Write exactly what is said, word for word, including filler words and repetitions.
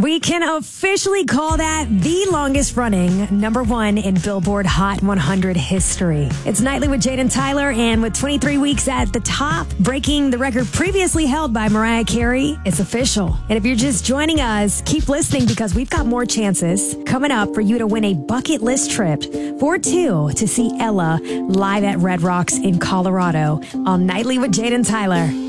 We can officially call that the longest running number one in Billboard Hot one hundred history. It's Nightly with Jade and Tyler, and with twenty-three weeks at the top, breaking the record previously held by Mariah Carey, it's official. And if you're just joining us, keep listening because we've got more chances coming up for you to win a bucket list trip for two to see Ella live at Red Rocks in Colorado on Nightly with Jade and Tyler.